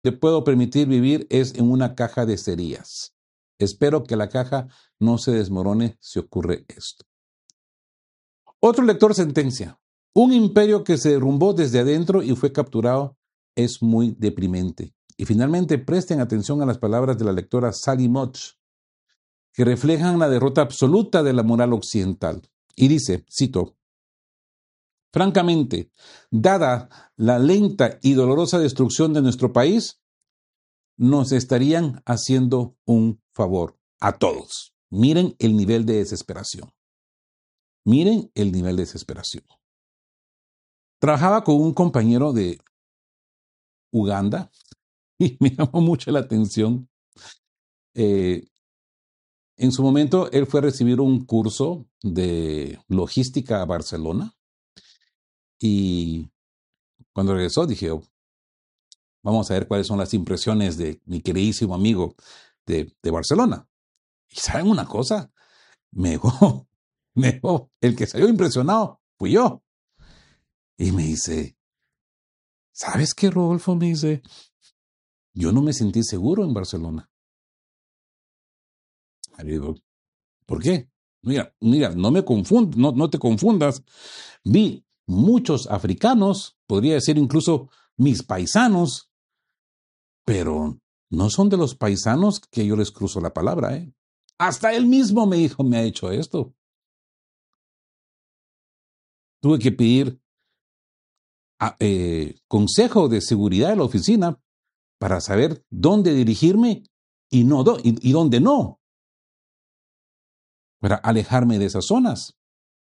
le puedo permitir vivir es en una caja de cerillas. Espero que la caja no se desmorone si ocurre esto. Otro lector sentencia: un imperio que se derrumbó desde adentro y fue capturado es muy deprimente. Y finalmente, presten atención a las palabras de la lectora Sally Motch, que reflejan la derrota absoluta de la moral occidental. Y dice, cito: francamente, dada la lenta y dolorosa destrucción de nuestro país, nos estarían haciendo un favor a todos. Miren el nivel de desesperación. Miren el nivel de desesperación. Trabajaba con un compañero de Uganda y me llamó mucho la atención. En su momento, él fue a recibir un curso de logística a Barcelona y cuando regresó dije, vamos a ver cuáles son las impresiones de mi queridísimo amigo de Barcelona. Y ¿saben una cosa? Me dejó, el que salió impresionado fui yo. Y me dice, ¿sabes qué, Rodolfo? Me dice, yo no me sentí seguro en Barcelona. Y digo, ¿por qué? Mira, no te confundas. Vi muchos africanos, podría decir incluso mis paisanos, pero no son de los paisanos que yo les cruzo la palabra, ¿eh? Hasta él mismo me dijo, me ha hecho esto. Tuve que pedir consejo de seguridad de la oficina para saber dónde dirigirme y dónde no, para alejarme de esas zonas.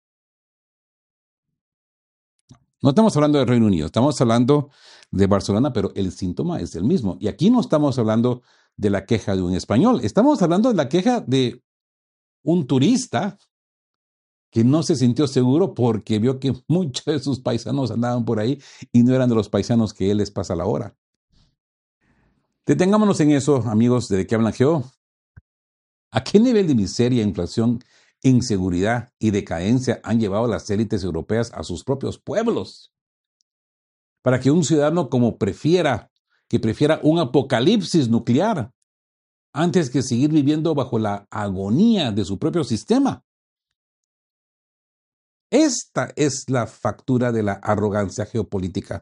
No estamos hablando del Reino Unido, estamos hablando de Barcelona, pero el síntoma es el mismo. Y aquí no estamos hablando de la queja de un español, estamos hablando de la queja de un turista que no se sintió seguro porque vio que muchos de sus paisanos andaban por ahí y no eran de los paisanos que él les pasa la hora. Detengámonos en eso, amigos de qué hablan Geo. ¿A qué nivel de miseria, inflación, inseguridad y decadencia han llevado las élites europeas a sus propios pueblos? Para que un ciudadano que prefiera un apocalipsis nuclear antes que seguir viviendo bajo la agonía de su propio sistema. Esta es la factura de la arrogancia geopolítica.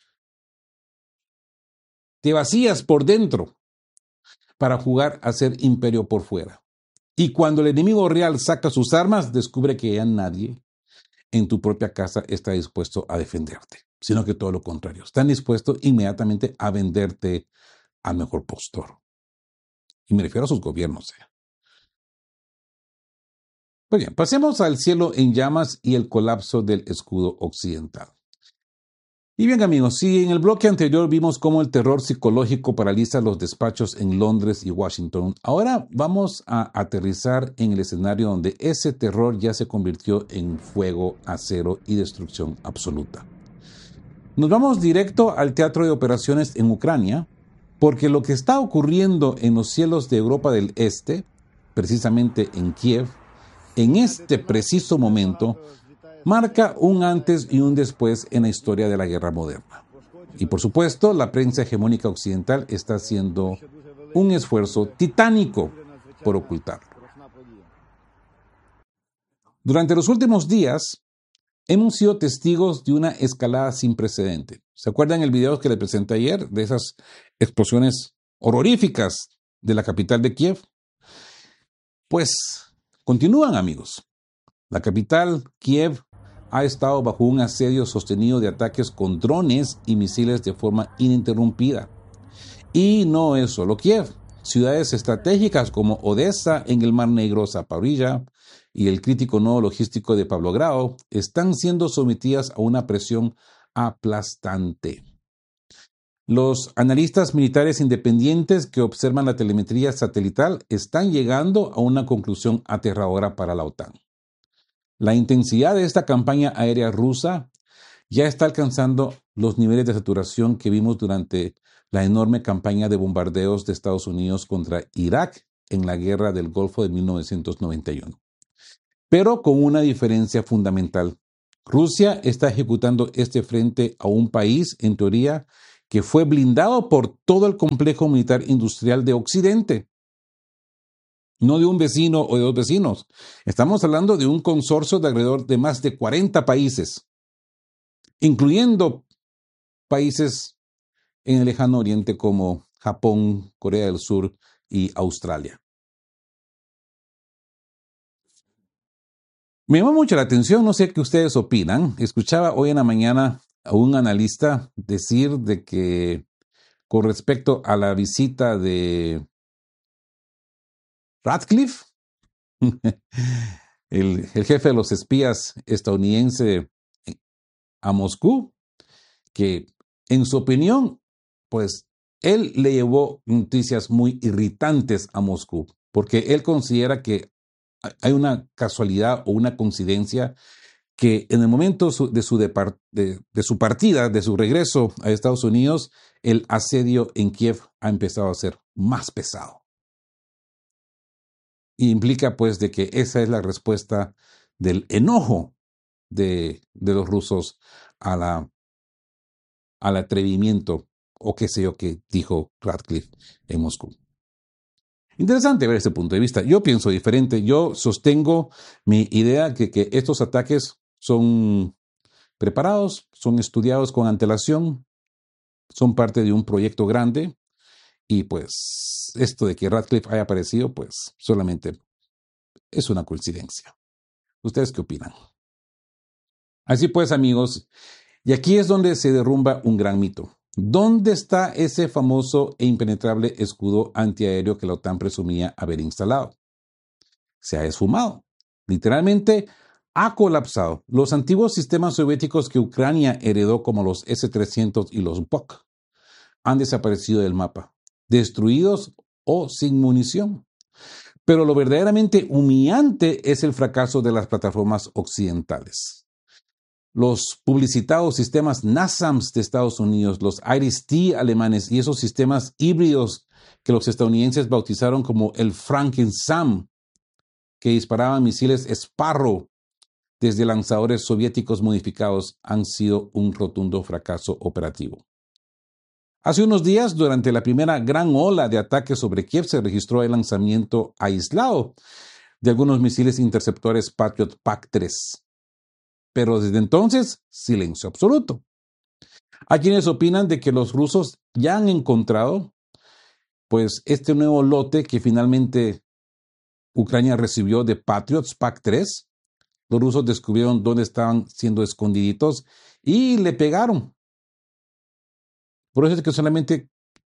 Te vacías por dentro para jugar a ser imperio por fuera. Y cuando el enemigo real saca sus armas, descubre que ya nadie en tu propia casa está dispuesto a defenderte, sino que todo lo contrario. Están dispuestos inmediatamente a venderte al mejor postor. Y me refiero a sus gobiernos. Pues bien, pasemos al cielo en llamas y el colapso del escudo occidental. Y bien, amigos, si en el bloque anterior vimos cómo el terror psicológico paraliza los despachos en Londres y Washington, ahora vamos a aterrizar en el escenario donde ese terror ya se convirtió en fuego, acero y destrucción absoluta. Nos vamos directo al teatro de operaciones en Ucrania, porque lo que está ocurriendo en los cielos de Europa del Este, precisamente en Kiev, en este preciso momento, marca un antes y un después en la historia de la guerra moderna. Y por supuesto, la prensa hegemónica occidental está haciendo un esfuerzo titánico por ocultarlo. Durante los últimos días, hemos sido testigos de una escalada sin precedente. ¿Se acuerdan el video que les presenté ayer de esas explosiones horroríficas de la capital de Kiev? Pues continúan, amigos. La capital, Kiev, ha estado bajo un asedio sostenido de ataques con drones y misiles de forma ininterrumpida. Y no es solo Kiev. Ciudades estratégicas como Odessa en el Mar Negro, Zaporizhia y el crítico nodo logístico de Pavlogrado están siendo sometidas a una presión aplastante. Los analistas militares independientes que observan la telemetría satelital están llegando a una conclusión aterradora para la OTAN. La intensidad de esta campaña aérea rusa ya está alcanzando los niveles de saturación que vimos durante la enorme campaña de bombardeos de Estados Unidos contra Irak en la guerra del Golfo de 1991. Pero con una diferencia fundamental. Rusia está ejecutando este frente a un país, en teoría, que fue blindado por todo el complejo militar industrial de Occidente. No de un vecino o de dos vecinos. Estamos hablando de un consorcio de alrededor de más de 40 países, incluyendo países en el lejano oriente como Japón, Corea del Sur y Australia. Me llama mucho la atención, no sé qué ustedes opinan. Escuchaba hoy en la mañana a un analista decir de que con respecto a la visita de Ratcliffe, el jefe de los espías estadounidense a Moscú, que en su opinión, pues él le llevó noticias muy irritantes a Moscú, porque él considera que hay una casualidad o una coincidencia que en el momento de su partida, de su regreso a Estados Unidos, el asedio en Kiev ha empezado a ser más pesado. Y implica pues de que esa es la respuesta del enojo de los rusos al atrevimiento o qué sé yo que dijo Ratcliffe en Moscú. Interesante ver ese punto de vista. Yo pienso diferente. Yo sostengo mi idea que estos ataques son preparados, son estudiados con antelación, son parte de un proyecto grande y pues esto de que Ratcliffe haya aparecido pues solamente es una coincidencia. ¿Ustedes qué opinan? Así pues, amigos, y aquí es donde se derrumba un gran mito. ¿Dónde está ese famoso e impenetrable escudo antiaéreo que la OTAN presumía haber instalado? Se ha esfumado. Literalmente ha colapsado. Los antiguos sistemas soviéticos que Ucrania heredó, como los S-300 y los Buk, han desaparecido del mapa, destruidos o sin munición. Pero lo verdaderamente humillante es el fracaso de las plataformas occidentales. Los publicitados sistemas NASAMS de Estados Unidos, los IRIS-T alemanes y esos sistemas híbridos que los estadounidenses bautizaron como el Franken-SAM, que disparaban misiles Sparrow desde lanzadores soviéticos modificados, han sido un rotundo fracaso operativo. Hace unos días, durante la primera gran ola de ataques sobre Kiev, se registró el lanzamiento aislado de algunos misiles interceptores Patriot PAC-3. Pero desde entonces, silencio absoluto. Hay quienes opinan de que los rusos ya han encontrado pues este nuevo lote que finalmente Ucrania recibió de Patriots PAC-3. Los rusos descubrieron dónde estaban siendo escondiditos y le pegaron. Por eso es que solamente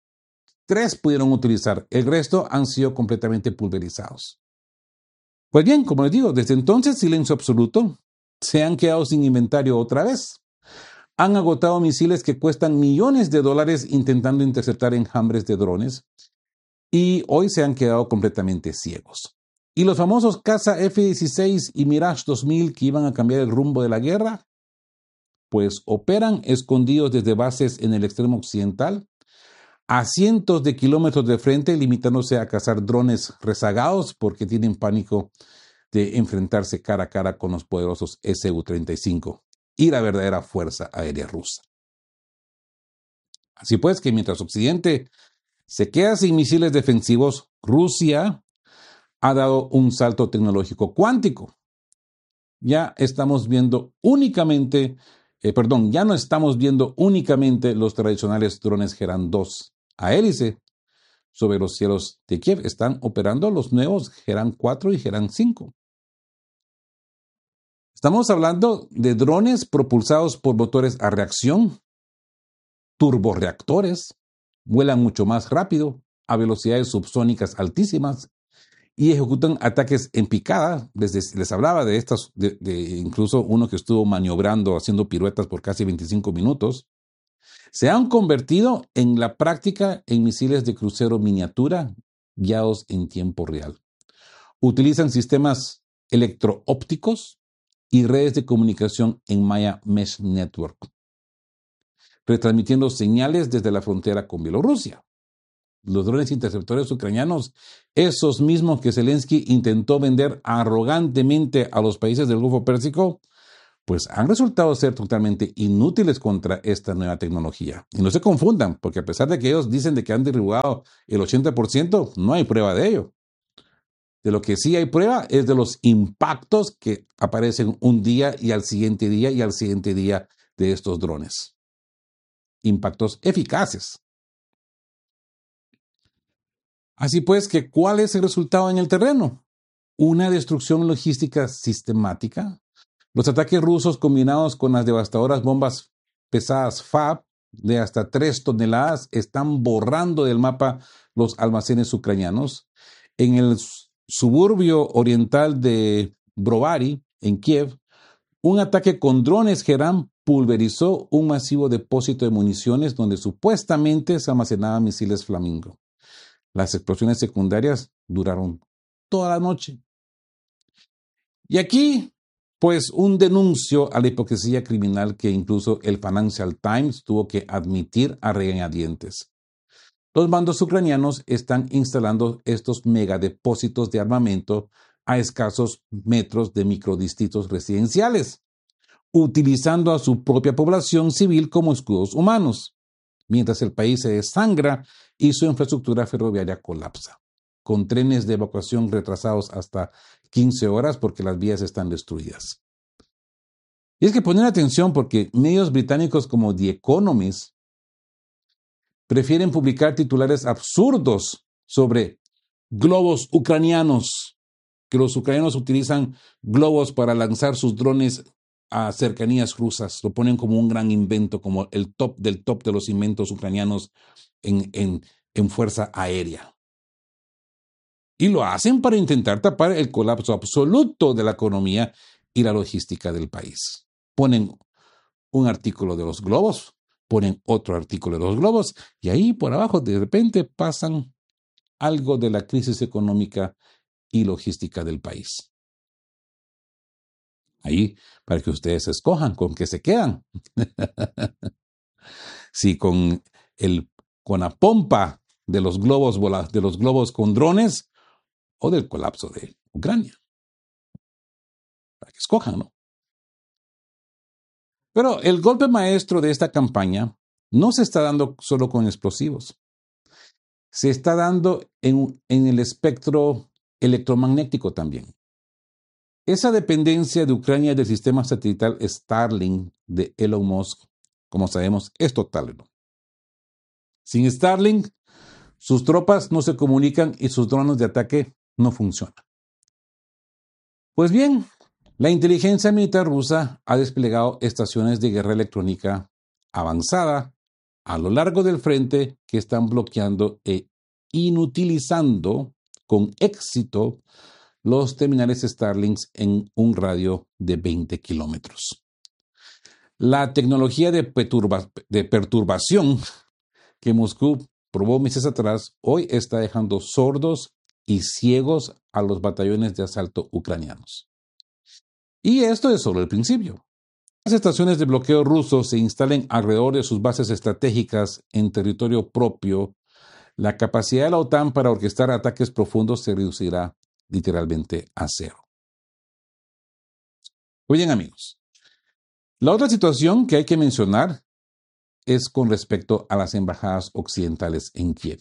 3 pudieron utilizar. El resto han sido completamente pulverizados. Pues bien, como les digo, desde entonces silencio absoluto. Se han quedado sin inventario otra vez. Han agotado misiles que cuestan millones de dólares intentando interceptar enjambres de drones y hoy se han quedado completamente ciegos. Y los famosos caza F-16 y Mirage 2000 que iban a cambiar el rumbo de la guerra, pues operan escondidos desde bases en el extremo occidental, a cientos de kilómetros de frente, limitándose a cazar drones rezagados porque tienen pánico de enfrentarse cara a cara con los poderosos Su-35 y la verdadera fuerza aérea rusa. Así pues que mientras Occidente se queda sin misiles defensivos, Rusia ha dado un salto tecnológico cuántico. Ya no estamos viendo únicamente los tradicionales drones Gerán 2 a hélice sobre los cielos de Kiev. Están operando los nuevos Gerán 4 y Gerán 5. Estamos hablando de drones propulsados por motores a reacción, turborreactores, vuelan mucho más rápido, a velocidades subsónicas altísimas y ejecutan ataques en picada. Les hablaba de estas, de incluso uno que estuvo maniobrando, haciendo piruetas por casi 25 minutos. Se han convertido en la práctica en misiles de crucero miniatura guiados en tiempo real. Utilizan sistemas electro-ópticos y redes de comunicación en Maya Mesh Network, retransmitiendo señales desde la frontera con Bielorrusia. Los drones interceptores ucranianos, esos mismos que Zelensky intentó vender arrogantemente a los países del Golfo Pérsico, pues han resultado ser totalmente inútiles contra esta nueva tecnología. Y no se confundan, porque a pesar de que ellos dicen de que han derribado el 80%, no hay prueba de ello. De lo que sí hay prueba es de los impactos que aparecen un día y al siguiente día y al siguiente día de estos drones. Impactos eficaces. Así pues, ¿cuál es el resultado en el terreno? Una destrucción logística sistemática. Los ataques rusos combinados con las devastadoras bombas pesadas FAB de hasta 3 toneladas están borrando del mapa los almacenes ucranianos. En el suburbio oriental de Brovary, en Kiev, un ataque con drones Geram pulverizó un masivo depósito de municiones donde supuestamente se almacenaban misiles Flamingo. Las explosiones secundarias duraron toda la noche. Y aquí, pues, un denuncio a la hipocresía criminal que incluso el Financial Times tuvo que admitir a regañadientes. Los bandos ucranianos están instalando estos megadepósitos de armamento a escasos metros de microdistritos residenciales, utilizando a su propia población civil como escudos humanos, mientras el país se desangra y su infraestructura ferroviaria colapsa, con trenes de evacuación retrasados hasta 15 horas porque las vías están destruidas. Y es que poner atención porque medios británicos como The Economist prefieren publicar titulares absurdos sobre globos ucranianos, que los ucranianos utilizan globos para lanzar sus drones a cercanías rusas. Lo ponen como un gran invento, como el top del top de los inventos ucranianos en fuerza aérea. Y lo hacen para intentar tapar el colapso absoluto de la economía y la logística del país. Ponen un artículo de los globos, ponen otro artículo de los globos, y ahí por abajo de repente pasan algo de la crisis económica y logística del país. Ahí, para que ustedes escojan con qué se quedan. Si con la pompa de los globos con drones o del colapso de Ucrania. Para que escojan, ¿no? Pero el golpe maestro de esta campaña no se está dando solo con explosivos. Se está dando en el espectro electromagnético también. Esa dependencia de Ucrania del sistema satelital Starlink de Elon Musk, como sabemos, es total, ¿no? Sin Starlink, sus tropas no se comunican y sus drones de ataque no funcionan. Pues bien, la inteligencia militar rusa ha desplegado estaciones de guerra electrónica avanzada a lo largo del frente que están bloqueando e inutilizando con éxito los terminales Starlink en un radio de 20 kilómetros. La tecnología de perturbación que Moscú probó meses atrás, hoy está dejando sordos y ciegos a los batallones de asalto ucranianos. Y esto es solo el principio. Las estaciones de bloqueo rusos se instalen alrededor de sus bases estratégicas en territorio propio. La capacidad de la OTAN para orquestar ataques profundos se reducirá literalmente a cero. Muy bien, amigos. La otra situación que hay que mencionar es con respecto a las embajadas occidentales en Kiev.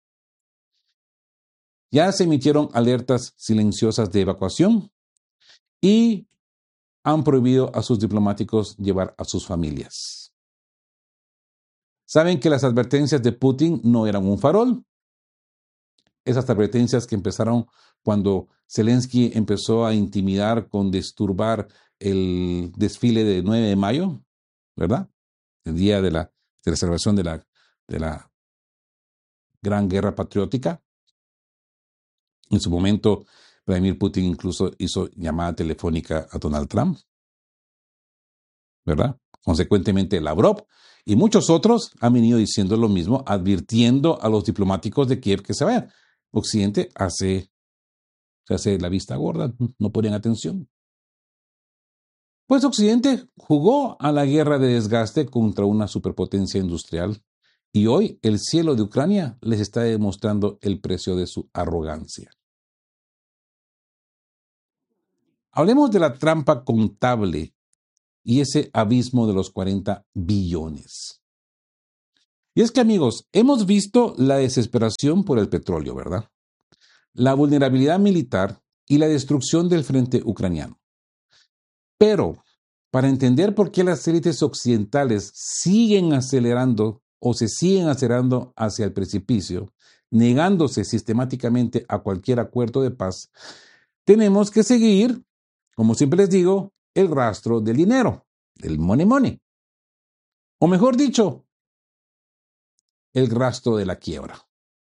Ya se emitieron alertas silenciosas de evacuación y han prohibido a sus diplomáticos llevar a sus familias. Saben que las advertencias de Putin no eran un farol. Esas advertencias que empezaron cuando Zelensky empezó a intimidar con disturbar el desfile de 9 de mayo, ¿verdad? El día de la celebración de la Gran Guerra Patriótica. En su momento, Vladimir Putin incluso hizo llamada telefónica a Donald Trump, ¿verdad? Consecuentemente, Lavrov y muchos otros han venido diciendo lo mismo, advirtiendo a los diplomáticos de Kiev que se vayan. Occidente se hace la vista gorda, no ponen atención. Pues Occidente jugó a la guerra de desgaste contra una superpotencia industrial y hoy el cielo de Ucrania les está demostrando el precio de su arrogancia. Hablemos de la trampa contable y ese abismo de los 40 billones. Y es que, amigos, hemos visto la desesperación por el petróleo, ¿verdad? La vulnerabilidad militar y la destrucción del frente ucraniano. Pero, para entender por qué las élites occidentales siguen acelerando o se siguen acelerando hacia el precipicio, negándose sistemáticamente a cualquier acuerdo de paz, tenemos que seguir, como siempre les digo, el rastro del dinero, del money money. O mejor dicho, el rastro de la quiebra.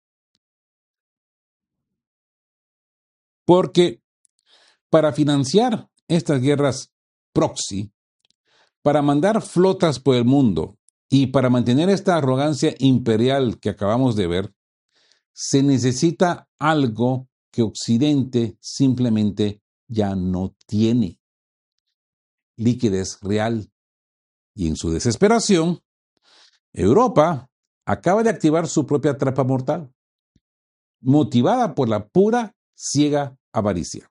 Porque para financiar estas guerras proxy, para mandar flotas por el mundo y para mantener esta arrogancia imperial que acabamos de ver, se necesita algo que Occidente simplemente ya no tiene: liquidez real. Y en su desesperación, Europa acaba de activar su propia trampa mortal, motivada por la pura, ciega avaricia.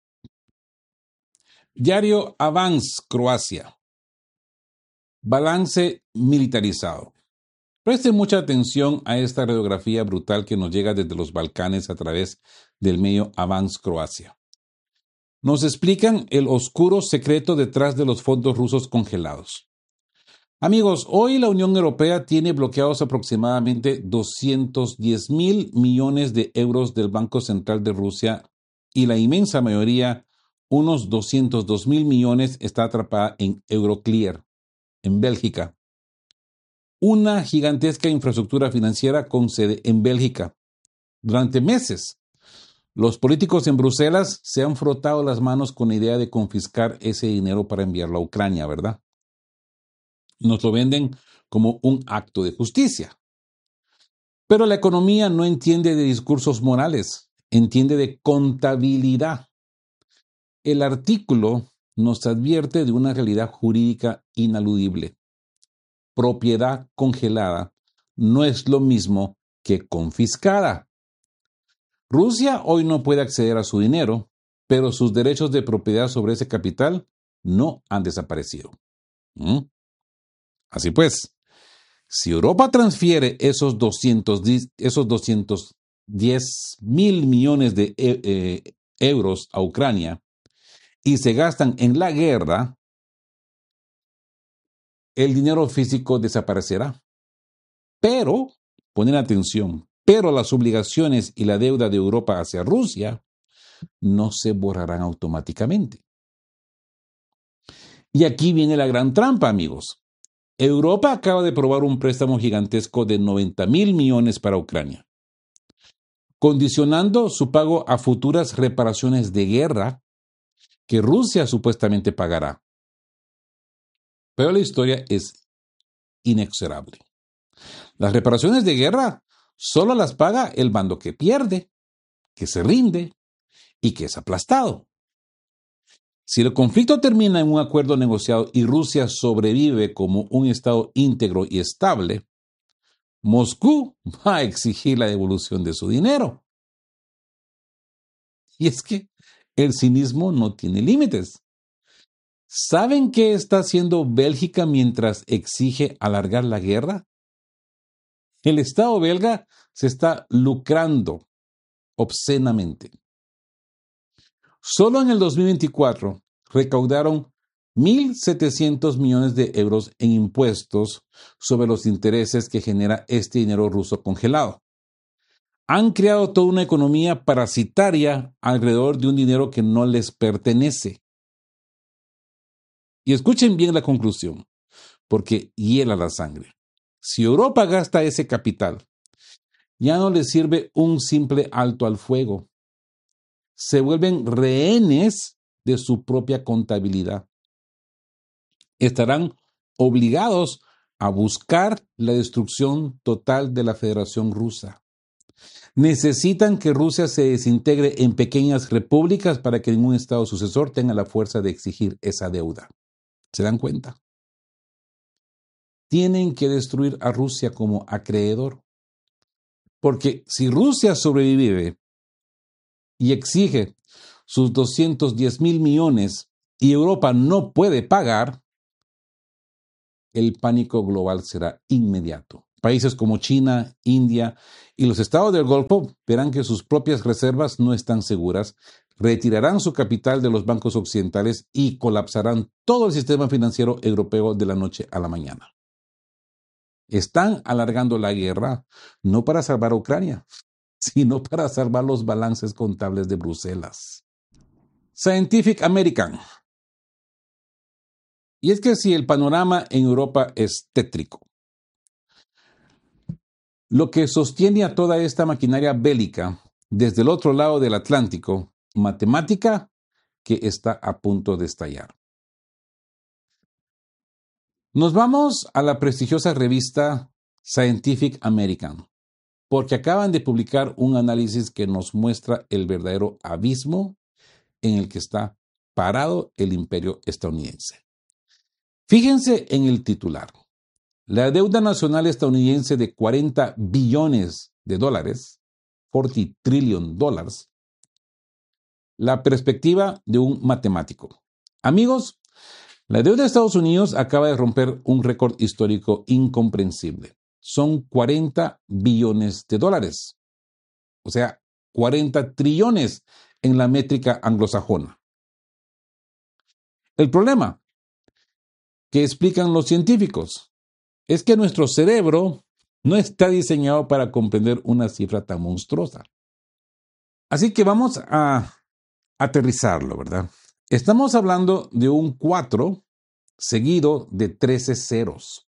Diario Avance, Croacia. Balance militarizado. Presten mucha atención a esta radiografía brutal que nos llega desde los Balcanes a través del medio Avance, Croacia. Nos explican el oscuro secreto detrás de los fondos rusos congelados. Amigos, hoy la Unión Europea tiene bloqueados aproximadamente 210.000 millones de euros del Banco Central de Rusia y la inmensa mayoría, unos 202.000 millones, está atrapada en Euroclear, en Bélgica. Una gigantesca infraestructura financiera con sede en Bélgica. Durante meses, los políticos en Bruselas se han frotado las manos con la idea de confiscar ese dinero para enviarlo a Ucrania, ¿verdad? Nos lo venden como un acto de justicia. Pero la economía no entiende de discursos morales, entiende de contabilidad. El artículo nos advierte de una realidad jurídica inaludible. Propiedad congelada no es lo mismo que confiscada. Rusia hoy no puede acceder a su dinero, pero sus derechos de propiedad sobre ese capital no han desaparecido. Así pues, si Europa transfiere esos 210.000 millones de euros a Ucrania y se gastan en la guerra, el dinero físico desaparecerá. Pero, ponen atención, pero las obligaciones y la deuda de Europa hacia Rusia no se borrarán automáticamente. Y aquí viene la gran trampa, amigos. Europa acaba de aprobar un préstamo gigantesco de 90.000 millones para Ucrania, condicionando su pago a futuras reparaciones de guerra que Rusia supuestamente pagará. Pero la historia es inexorable. Las reparaciones de guerra solo las paga el bando que pierde, que se rinde y que es aplastado. Si el conflicto termina en un acuerdo negociado y Rusia sobrevive como un estado íntegro y estable, Moscú va a exigir la devolución de su dinero. Y es que el cinismo no tiene límites. ¿Saben qué está haciendo Bélgica mientras exige alargar la guerra? El Estado belga se está lucrando obscenamente. Solo en el 2024 recaudaron 1.700 millones de euros en impuestos sobre los intereses que genera este dinero ruso congelado. Han creado toda una economía parasitaria alrededor de un dinero que no les pertenece. Y escuchen bien la conclusión, porque hiela la sangre. Si Europa gasta ese capital, ya no les sirve un simple alto al fuego. Se vuelven rehenes de su propia contabilidad. Estarán obligados a buscar la destrucción total de la Federación Rusa. Necesitan que Rusia se desintegre en pequeñas repúblicas para que ningún estado sucesor tenga la fuerza de exigir esa deuda. ¿Se dan cuenta? Tienen que destruir a Rusia como acreedor. Porque si Rusia sobrevive y exige sus 210.000 millones y Europa no puede pagar, el pánico global será inmediato. Países como China, India y los estados del Golfo verán que sus propias reservas no están seguras, retirarán su capital de los bancos occidentales y colapsarán todo el sistema financiero europeo de la noche a la mañana. Están alargando la guerra no para salvar a Ucrania, sino para salvar los balances contables de Bruselas. Scientific American. Y es que si el panorama en Europa es tétrico, lo que sostiene a toda esta maquinaria bélica desde el otro lado del Atlántico, matemática que está a punto de estallar. Nos vamos a la prestigiosa revista Scientific American, porque acaban de publicar un análisis que nos muestra el verdadero abismo en el que está parado el imperio estadounidense. Fíjense en el titular. La deuda nacional estadounidense de $40 billones, 40 trillion dólares, la perspectiva de un matemático. Amigos, la deuda de Estados Unidos acaba de romper un récord histórico incomprensible. Son 40 billones de dólares, o sea, 40 trillones en la métrica anglosajona. El problema que explican los científicos es que nuestro cerebro no está diseñado para comprender una cifra tan monstruosa. Así que vamos a aterrizarlo, ¿verdad? Estamos hablando de un 4 seguido de 13 ceros.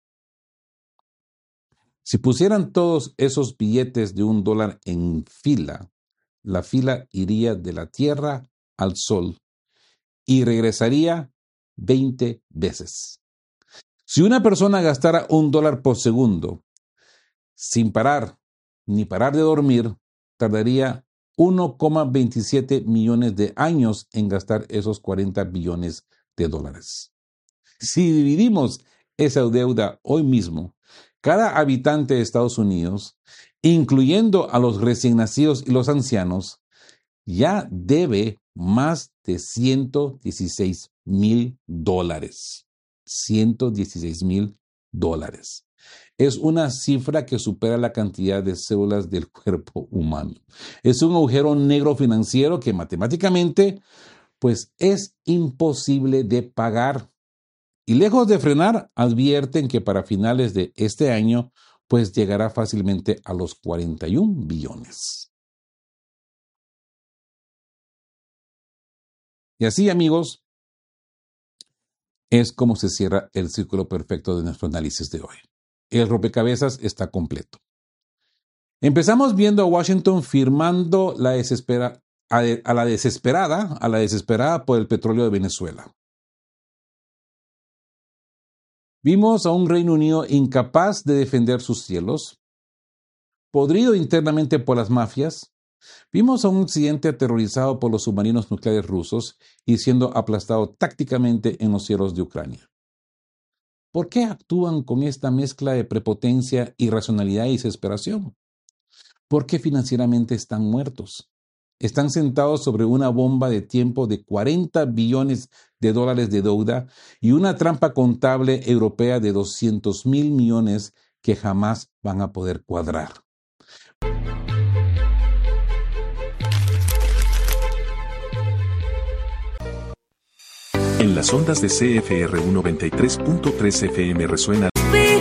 Si pusieran todos esos billetes de $1 en fila, la fila iría de la Tierra al Sol y regresaría 20 veces. Si una persona gastara $1 por segundo, sin parar ni parar de dormir, tardaría 1,27 millones de años en gastar esos 40 billones de dólares. Si dividimos esa deuda hoy mismo, cada habitante de Estados Unidos, incluyendo a los recién nacidos y los ancianos, ya debe más de $116,000. $116,000. Es una cifra que supera la cantidad de células del cuerpo humano. Es un agujero negro financiero que matemáticamente, pues, es imposible de pagar. Y lejos de frenar, advierten que para finales de este año, pues llegará fácilmente a los 41 billones. Y así, amigos, es como se cierra el círculo perfecto de nuestro análisis de hoy. El rompecabezas está completo. Empezamos viendo a Washington firmando a la desesperada por el petróleo de Venezuela. Vimos a un Reino Unido incapaz de defender sus cielos, podrido internamente por las mafias. Vimos a un occidente aterrorizado por los submarinos nucleares rusos y siendo aplastado tácticamente en los cielos de Ucrania. ¿Por qué actúan con esta mezcla de prepotencia, irracionalidad y desesperación? Porque financieramente están muertos. Están sentados sobre una bomba de tiempo de $40 billones de deuda y una trampa contable europea de 200,000 millones que jamás van a poder cuadrar. En las ondas de CFR 93.3 FM resuena